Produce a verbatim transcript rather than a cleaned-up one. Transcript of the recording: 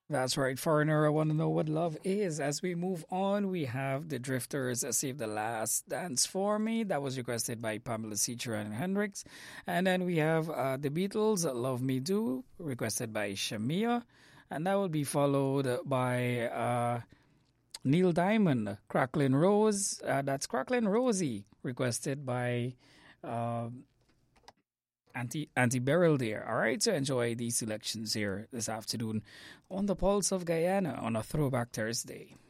That's right, foreigner. I want to know what love is. As we move on, we have the Drifters uh, Save the Last Dance for Me. That was requested by Pamela Seacher and Hendrix. And then we have uh, the Beatles, Love Me Do, requested by Shamia. And that will be followed by uh, Neil Diamond, Cracklin' Rose. Uh, that's Cracklin' Rosie, requested by uh, Auntie, Auntie Beryl there. All right, so enjoy these selections here this afternoon on the Pulse of Guyana on a Throwback Thursday.